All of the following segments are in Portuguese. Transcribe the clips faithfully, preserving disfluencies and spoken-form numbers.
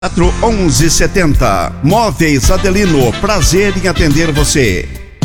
quatro onze setenta. Móveis Adelino, prazer em atender você.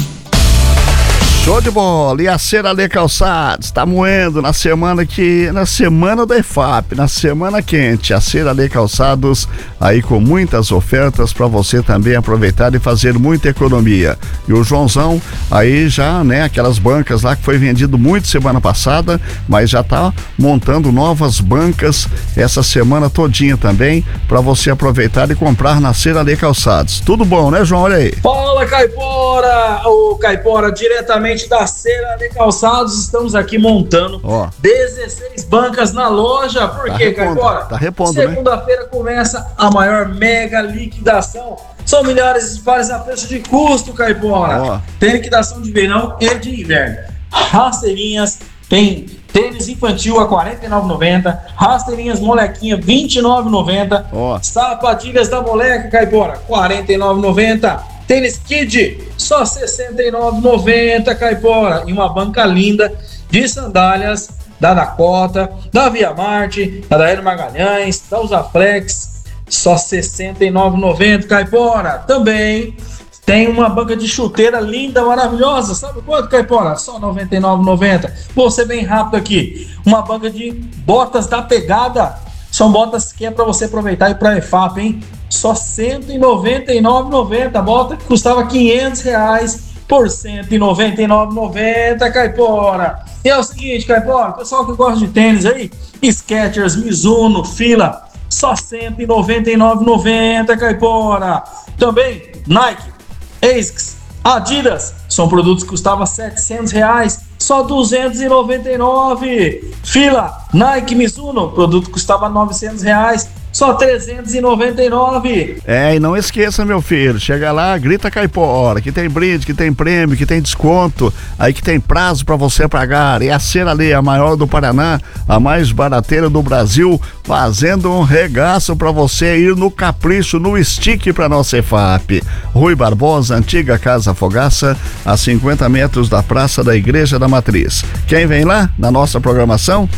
Show de bola! E a Ceralê Calçados está moendo na semana que na semana da E F A P, na semana quente. A Ceralê Calçados aí com muitas ofertas para você também aproveitar e fazer muita economia. E o Joãozão aí já, né, aquelas bancas lá que foi vendido muito semana passada, mas já tá montando novas bancas essa semana todinha também para você aproveitar e comprar na Ceralê Calçados. Tudo bom, né, João? Olha aí. Fala, Caipora! O Caipora diretamente da Ceralê Calçados, estamos aqui montando oh. dezesseis bancas na loja. Por tá quê, repondo, Caipora? Tá repondo, Segunda-feira, né? Começa a maior mega liquidação. São milhares de pares a preço de custo, Caipora. Oh. Tem liquidação de verão e de inverno. Rasteirinhas, tem tênis infantil a quarenta e nove reais e noventa centavos, rasteirinhas molequinha vinte e nove reais e noventa centavos, oh. sapatilhas da moleca, Caipora, quarenta e nove reais e noventa centavos. Tênis Kid, só sessenta e nove reais e noventa centavos, Caipora. E uma banca linda de sandálias da Dakota, da Via Marte, da Daíra Magalhães, da Usaflex, só sessenta e nove reais e noventa centavos, Caipora. Também tem uma banca de chuteira linda, maravilhosa. Sabe quanto, Caipora? Só noventa e nove reais e noventa centavos. Vou ser bem rápido aqui. Uma banca de botas da Pegada. São botas que é para você aproveitar e para a E F A P, hein? Só cento e noventa e nove reais e noventa centavos. A bota que custava quinhentos reais por cento e noventa e nove reais e noventa centavos, Caipora. E é o seguinte, Caipora, pessoal que gosta de tênis aí, Skechers, Mizuno, Fila, só cento e noventa e nove reais e noventa centavos, Caipora. Também Nike, Asics, Adidas, são produtos que custavam setecentos reais, só duzentos e noventa e nove reais. Fila, Nike, Mizuno, produto que custava novecentos reais, só trezentos e noventa e nove reais. É, e não esqueça, meu filho, chega lá, grita Caipora, que tem brinde, que tem prêmio, que tem desconto, aí que tem prazo para você pagar. E a Ceralê, a maior do Paraná, a mais barateira do Brasil, fazendo um regaço para você ir no capricho, no estique para nossa E F A P. Rui Barbosa, antiga Casa Fogaça, a cinquenta metros da Praça da Igreja da Matriz. Quem vem lá na nossa programação?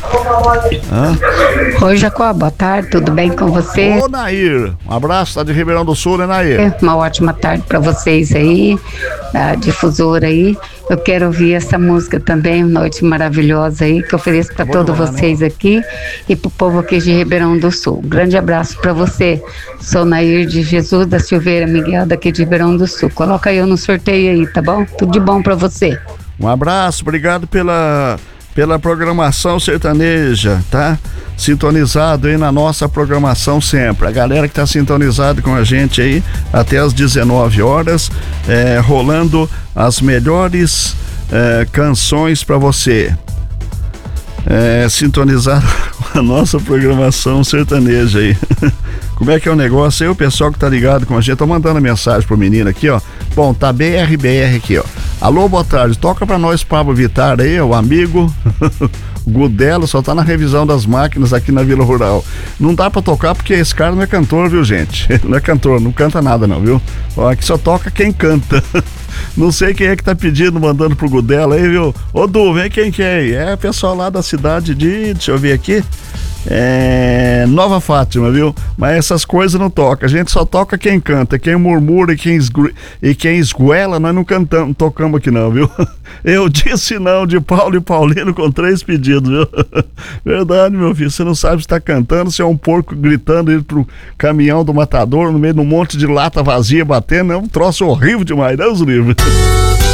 Ah. Oi, Jacó, boa tarde, tudo bem com você? Ô, Nair, um abraço, tá de Ribeirão do Sul, né, Nair? Uma ótima tarde para vocês aí, da difusora aí. Eu quero ouvir essa música também, Noite Maravilhosa aí, que eu ofereço para todos lá, vocês, né? Aqui e pro povo aqui de Ribeirão do Sul. Um grande abraço para você. Sou Nair de Jesus da Silveira Miguel, daqui de Ribeirão do Sul. Coloca eu no sorteio aí, tá bom? Tudo de bom para você. Um abraço, obrigado pela... pela programação sertaneja, tá? Sintonizado aí na nossa programação sempre. A galera que tá sintonizado com a gente aí até as dezenove horas, é, rolando as melhores é, canções para você. É, sintonizado com a nossa programação sertaneja aí. Como é que é o negócio aí? O pessoal que tá ligado com a gente, tô mandando mensagem pro menino aqui, ó. Bom, tá B R B R aqui, ó. Alô, boa tarde, toca pra nós Pablo Vittar aí, o amigo Gudelo, só tá na revisão das máquinas aqui na Vila Rural. Não dá pra tocar porque esse cara não é cantor, viu, gente? Ele não é cantor, não canta nada não, viu? Ó, aqui só toca quem canta. Não sei quem é que tá pedindo, mandando pro Gudelo aí, viu? Ô, Du, vem quem que é aí? É pessoal lá da cidade de, deixa eu ver aqui, é Nova Fátima, viu? Mas essas coisas não toca, a gente só toca quem canta, quem murmura e quem, esgru... e quem esguela, nós não cantamos, não tocamos aqui não, viu? Eu disse não, de Paulo e Paulino com três pedidos, viu? Verdade, meu filho, você não sabe se tá cantando, se é um porco gritando ir pro caminhão do matador no meio de um monte de lata vazia batendo, é um troço horrível demais, né, os livros?